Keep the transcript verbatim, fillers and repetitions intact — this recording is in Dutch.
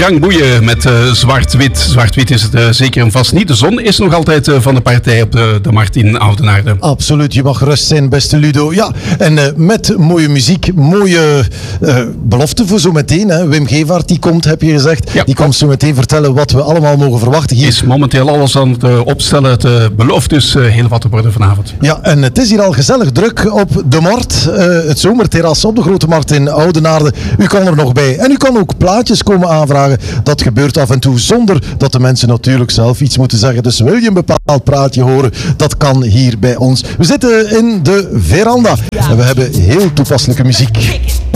Frank Boeien met uh, Zwart-Wit. Zwart-Wit is het uh, zeker en vast niet. De zon is nog altijd uh, van de partij op de, de markt in Oudenaarde. Absoluut, je mag gerust zijn, beste Ludo. Ja, en uh, met mooie muziek, mooie uh, belofte voor zometeen. Hè. Wim Gevaert, die komt, heb je gezegd. Ja. Die komt zo meteen vertellen wat we allemaal mogen verwachten hier. Is momenteel alles aan het uh, opstellen. Het uh, belooft dus uh, heel wat te worden vanavond. Ja, en het is hier al gezellig druk op de markt. Uh, het zomerterras op de Grote Markt in Oudenaarde. U kan er nog bij. En u kan ook plaatjes komen aanvragen. Dat gebeurt af en toe zonder dat de mensen natuurlijk zelf iets moeten zeggen. Dus wil je een bepaald praatje horen, dat kan hier bij ons. We zitten in de veranda en we hebben heel toepasselijke muziek.